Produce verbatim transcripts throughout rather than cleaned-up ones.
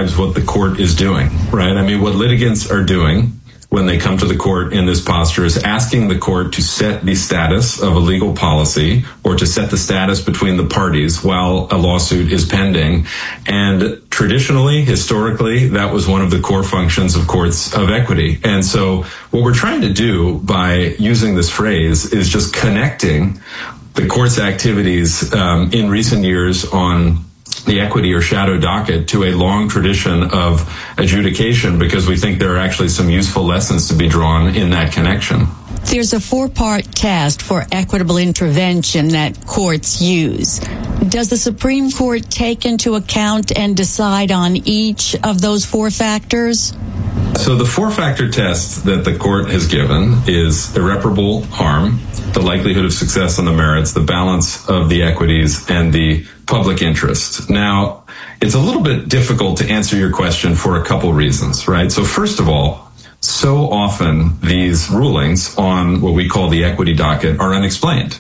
what the court is doing, right? I mean, what litigants are doing when they come to the court in this posture is asking the court to set the status of a legal policy or to set the status between the parties while a lawsuit is pending. And traditionally, historically, that was one of the core functions of courts of equity. And so what we're trying to do by using this phrase is just connecting the court's activities um, in recent years on the equity or shadow docket to a long tradition of adjudication, because we think there are actually some useful lessons to be drawn in that connection. There's a four-part test for equitable intervention that courts use. Does the Supreme Court take into account and decide on each of those four factors? So the four-factor test that the court has given is irreparable harm, the likelihood of success on the merits, the balance of the equities, and the public interest. Now, it's a little bit difficult to answer your question for a couple reasons, right? So first of all, so often these rulings on what we call the equity docket are unexplained.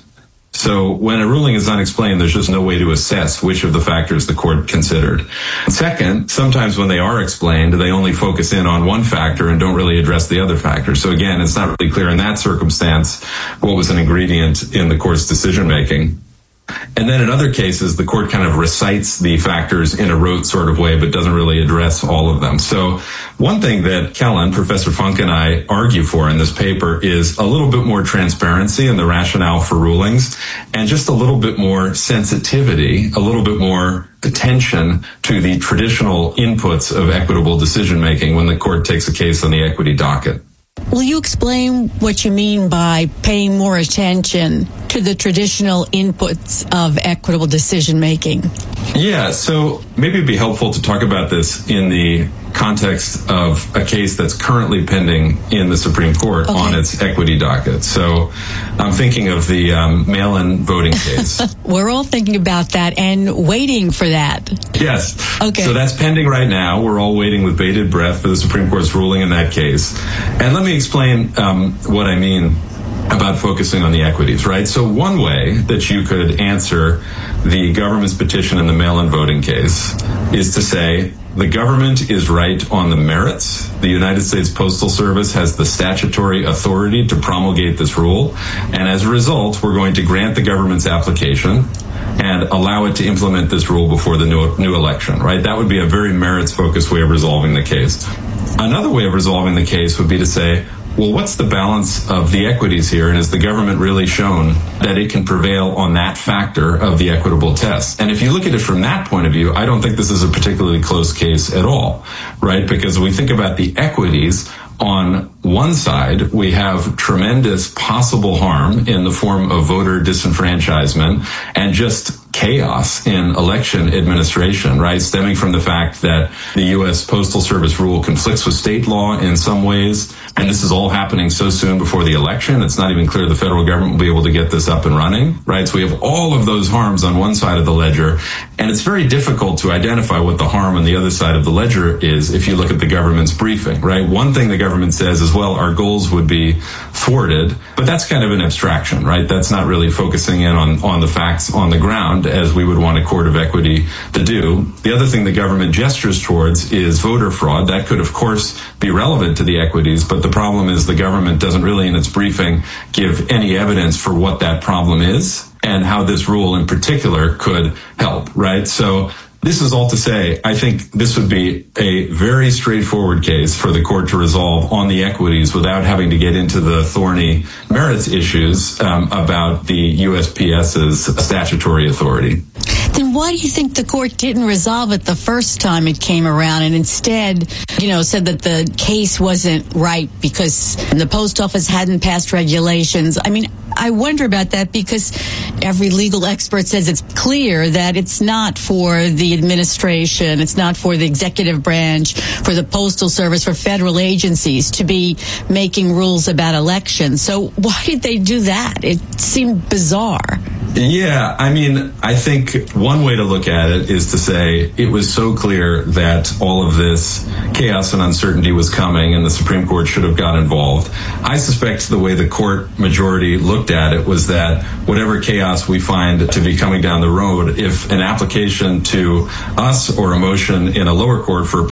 So when a ruling is unexplained, there's just no way to assess which of the factors the court considered. Second, sometimes when they are explained, they only focus in on one factor and don't really address the other factors. So again, it's not really clear in that circumstance what was an ingredient in the court's decision making. And then in other cases, the court kind of recites the factors in a rote sort of way, but doesn't really address all of them. So one thing that Kellen, Professor Funk, and I argue for in this paper is a little bit more transparency in the rationale for rulings and just a little bit more sensitivity, a little bit more attention to the traditional inputs of equitable decision making when the court takes a case on the equity docket. Will you explain what you mean by paying more attention to the traditional inputs of equitable decision-making? Yeah, so maybe it'd be helpful to talk about this in the context of a case that's currently pending in the Supreme Court okay. on its equity docket. So I'm thinking of the um, mail-in voting case. We're all thinking about that and waiting for that. Yes. Okay. So that's pending right now. We're all waiting with bated breath for the Supreme Court's ruling in that case. And let me explain um, what I mean about focusing on the equities, right? So one way that you could answer the government's petition in the mail-in voting case is to say, the government is right on the merits. The United States Postal Service has the statutory authority to promulgate this rule. And as a result, we're going to grant the government's application and allow it to implement this rule before the new, new election, right? That would be a very merits-focused way of resolving the case. Another way of resolving the case would be to say, well, what's the balance of the equities here? And has the government really shown that it can prevail on that factor of the equitable test? And if you look at it from that point of view, I don't think this is a particularly close case at all, right? Because we think about the equities. On one side, we have tremendous possible harm in the form of voter disenfranchisement and just chaos in election administration, right? Stemming from the fact that the U S Postal Service rule conflicts with state law in some ways. And this is all happening so soon before the election. It's not even clear the federal government will be able to get this up and running, right? So we have all of those harms on one side of the ledger. And it's very difficult to identify what the harm on the other side of the ledger is if you look at the government's briefing, right? One thing the government says is, well, our goals would be thwarted, but that's kind of an abstraction, right? That's not really focusing in on, on the facts on the ground as we would want a court of equity to do. The other thing the government gestures towards is voter fraud. That could, of course, be relevant to the equities, but the problem is the government doesn't really in its briefing give any evidence for what that problem is and how this rule in particular could help, right? So this is all to say, I think this would be a very straightforward case for the court to resolve on the equities without having to get into the thorny merits issues um, about the U S P S's statutory authority. Then why do you think the court didn't resolve it the first time it came around and instead, you know, said that the case wasn't right because the post office hadn't passed regulations? I mean, I wonder about that because every legal expert says it's clear that it's not for the administration, it's not for the executive branch, for the Postal Service, for federal agencies to be making rules about elections. So why did they do that? It seemed bizarre. Yeah, I mean, I think one way to look at it is to say it was so clear that all of this chaos and uncertainty was coming and the Supreme Court should have got involved. I suspect the way the court majority looked at it was that whatever chaos we find to be coming down the road, if an application to us or a motion in a lower court for a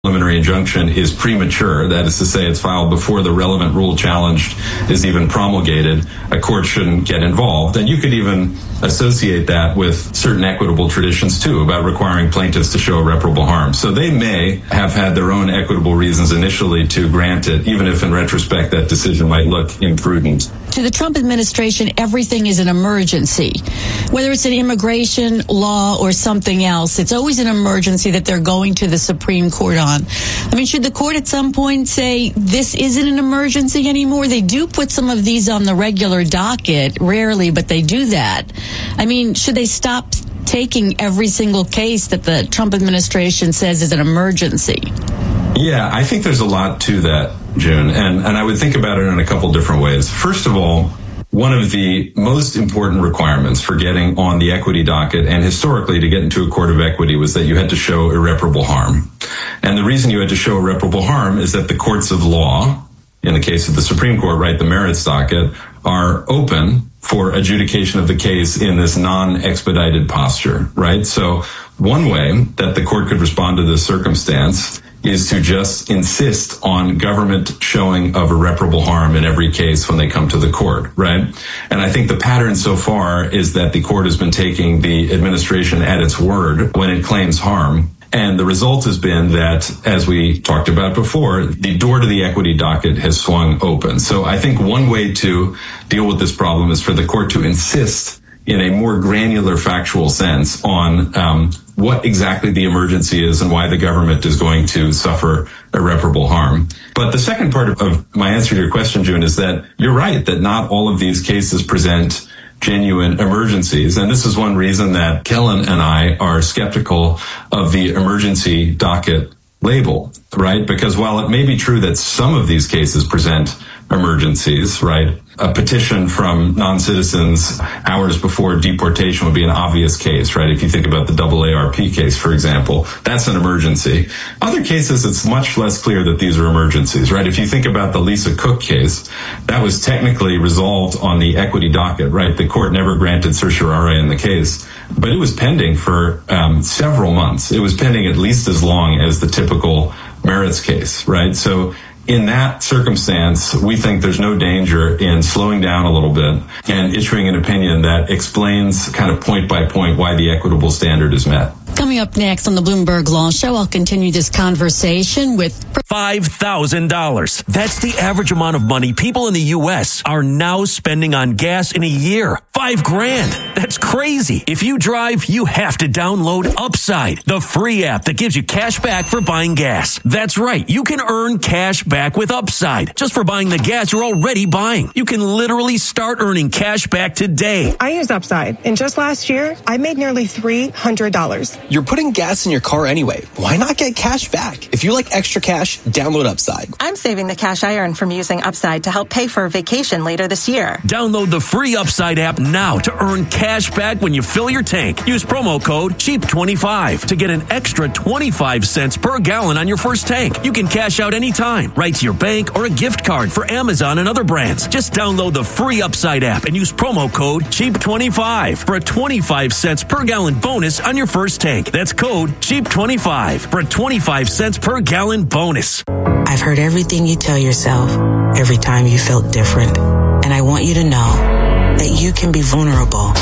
preliminary injunction is premature, that is to say it's filed before the relevant rule challenged is even promulgated, a court shouldn't get involved. And you could even associate that with certain equitable traditions too, about requiring plaintiffs to show irreparable harm. So they may have had their own equitable reasons initially to grant it, even if in retrospect that decision might look imprudent. To the Trump administration, everything is an emergency. Whether it's an immigration law or something else, it's always an emergency that they're going to the Supreme Court on. I mean, should the court at some point say this isn't an emergency anymore? They do put some of these on the regular docket, rarely, but they do that. I mean, should they stop taking every single case that the Trump administration says is an emergency? Yeah, I think there's a lot to that, June, and, and I would think about it in a couple different ways. First of all, one of the most important requirements for getting on the equity docket and historically to get into a court of equity was that you had to show irreparable harm. And the reason you had to show irreparable harm is that the courts of law, in the case of the Supreme Court, right, the merits docket, are open for adjudication of the case in this non-expedited posture, right? So one way that the court could respond to this circumstance is to just insist on government showing of irreparable harm in every case when they come to the court, right? And I think the pattern so far is that the court has been taking the administration at its word when it claims harm. And the result has been that, as we talked about before, the door to the equity docket has swung open. So I think one way to deal with this problem is for the court to insist in a more granular factual sense on um, what exactly the emergency is and why the government is going to suffer irreparable harm. But the second part of, of my answer to your question, June, is that you're right that not all of these cases present genuine emergencies. And this is one reason that Kellen and I are skeptical of the emergency docket label, right? Because while it may be true that some of these cases present emergencies, right? A petition from non-citizens hours before deportation would be an obvious case, right? If you think about the double A R P case, for example, that's an emergency. Other cases, it's much less clear that these are emergencies, right? If you think about the Lisa Cook case, that was technically resolved on the equity docket, right? The court never granted certiorari in the case, but it was pending for um, several months. It was pending at least as long as the typical merits case, right? So in that circumstance, we think there's no danger in slowing down a little bit and issuing an opinion that explains kind of point by point why the equitable standard is met. Coming up next on the Bloomberg Law Show, I'll continue this conversation with five thousand dollars. That's the average amount of money people in the U S are now spending on gas in a year. Five grand. That's crazy. If you drive, you have to download Upside, the free app that gives you cash back for buying gas. That's right. You can earn cash back with Upside just for buying the gas you're already buying. You can literally start earning cash back today. I use Upside, and just last year, I made nearly three hundred dollars. You're putting gas in your car anyway. Why not get cash back? If you like extra cash, download Upside. I'm saving the cash I earn from using Upside to help pay for a vacation later this year. Download the free Upside app now to earn cash back when you fill your tank. Use promo code cheap twenty-five to get an extra twenty-five cents per gallon on your first tank. You can cash out anytime, right to your bank or a gift card for Amazon and other brands. Just download the free Upside app and use promo code cheap twenty-five for a twenty-five cents per gallon bonus on your first tank. That's code cheap twenty-five for a twenty-five cents per gallon bonus. I've heard everything you tell yourself every time you felt different. And I want you to know that you can be vulnerable.